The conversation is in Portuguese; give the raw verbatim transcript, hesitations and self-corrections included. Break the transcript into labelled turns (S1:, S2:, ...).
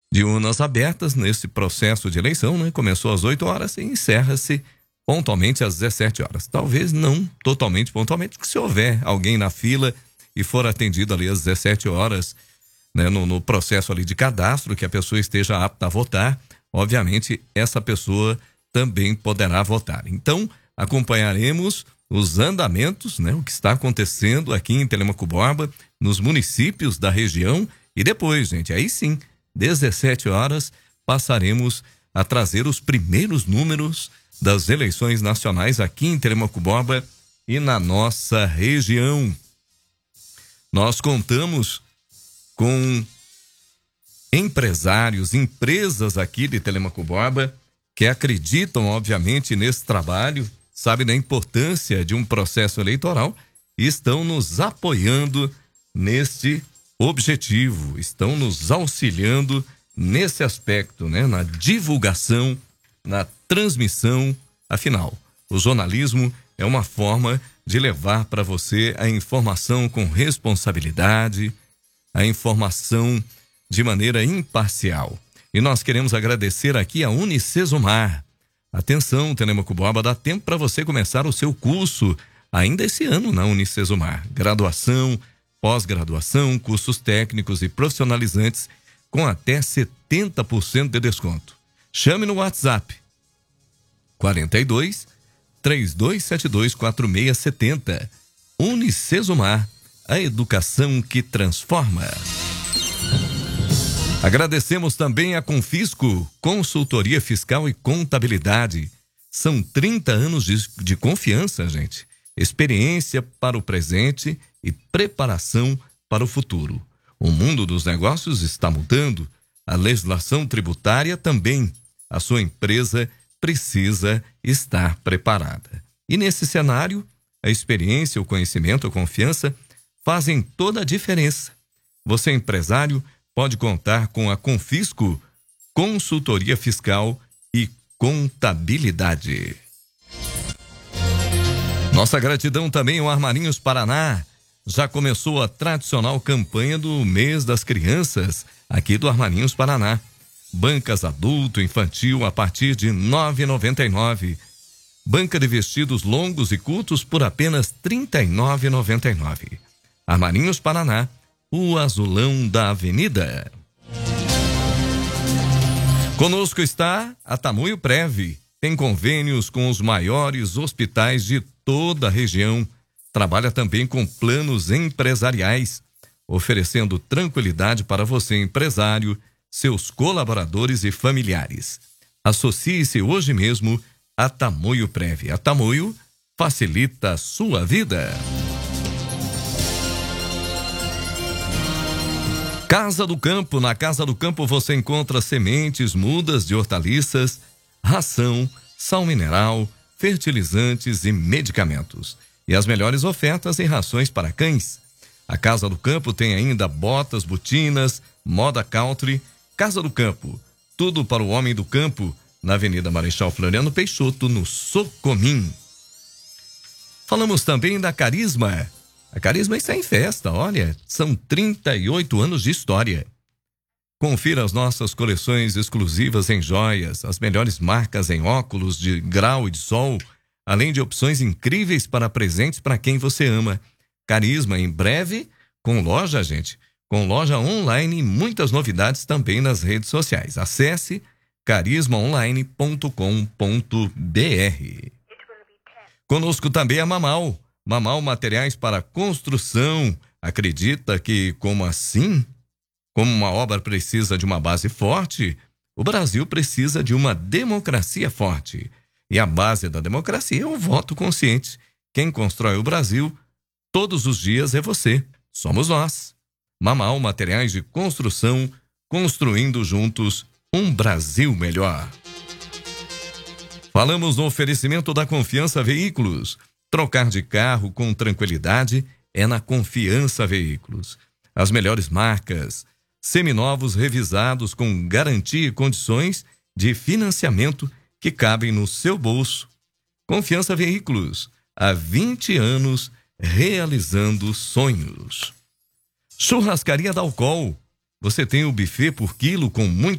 S1: de urnas abertas nesse processo de eleição, né? Começou às oito horas e encerra-se pontualmente às dezessete horas. Talvez não totalmente pontualmente, porque se houver alguém na fila e for atendido ali às dezessete horas, né, no, no processo ali de cadastro, que a pessoa esteja apta a votar, obviamente essa pessoa também poderá votar. Então, acompanharemos os andamentos, né, o que está acontecendo aqui em Telêmaco Borba, nos municípios da região, e depois, gente, aí sim, dezessete horas, passaremos a trazer os primeiros números das eleições nacionais aqui em Telêmaco Borba e na nossa região. Nós contamos com empresários, empresas aqui de Telêmaco Borba que acreditam, obviamente, nesse trabalho, sabem da importância de um processo eleitoral e estão nos apoiando neste objetivo, estão nos auxiliando nesse aspecto, né? Na divulgação, na transmissão. Afinal, o jornalismo é uma forma de levar para você a informação com responsabilidade, a informação de maneira imparcial. E nós queremos agradecer aqui a Unicesumar. Atenção, Telêmaco Borba, dá tempo para você começar o seu curso ainda esse ano na Unicesumar. Graduação, pós-graduação, cursos técnicos e profissionalizantes com até setenta por cento de desconto. Chame no WhatsApp quarenta e dois, três dois sete dois, quatro seis sete zero. Unicesumar, a educação que transforma. Agradecemos também a Confisco, consultoria fiscal e contabilidade. São trinta anos de, de confiança, gente. Experiência para o presente e preparação para o futuro. O mundo dos negócios está mudando, a legislação tributária também. A sua empresa precisa estar preparada. E nesse cenário, a experiência, o conhecimento, a confiança fazem toda a diferença. Você, empresário, pode contar com a Confisco, consultoria fiscal e contabilidade. Nossa gratidão também ao Armarinhos Paraná. Já começou a tradicional campanha do mês das crianças aqui do Armarinhos Paraná. Bancas adulto, infantil a partir de nove reais e noventa e nove centavos. Banca de vestidos longos e curtos por apenas trinta e nove reais e noventa e nove centavos. Armarinhos Paraná, o azulão da avenida. Conosco está a Tamoio Prev. Tem convênios com os maiores hospitais de toda a região. Trabalha também com planos empresariais, oferecendo tranquilidade para você, empresário, seus colaboradores e familiares. Associe-se hoje mesmo a Tamoio Prev. A Tamoio facilita a sua vida. Casa do Campo. Na Casa do Campo você encontra sementes, mudas de hortaliças, ração, sal mineral, fertilizantes e medicamentos. E as melhores ofertas em rações para cães. A Casa do Campo tem ainda botas, botinas, moda country. Casa do Campo, tudo para o homem do campo, na Avenida Marechal Floriano Peixoto, no Socomim. Falamos também da Carisma. A Carisma está em festa, olha, são trinta e oito anos de história. Confira as nossas coleções exclusivas em joias, as melhores marcas em óculos de grau e de sol, além de opções incríveis para presentes para quem você ama. Carisma em breve, com loja, gente, com loja online e muitas novidades também nas redes sociais. Acesse carisma online ponto com ponto br. Conosco também a Mamal. Mamal Materiais para Construção. Acredita que, como assim? Como uma obra precisa de uma base forte, o Brasil precisa de uma democracia forte. E a base da democracia é o voto consciente. Quem constrói o Brasil todos os dias é você. Somos nós. Mamal Materiais de Construção, construindo juntos um Brasil melhor. Falamos no oferecimento da Confiança Veículos. Trocar de carro com tranquilidade é na Confiança Veículos. As melhores marcas, seminovos revisados com garantia e condições de financiamento que cabem no seu bolso. Confiança Veículos, há vinte anos realizando sonhos. Churrascaria Dalcol. Você tem o buffet por quilo com muito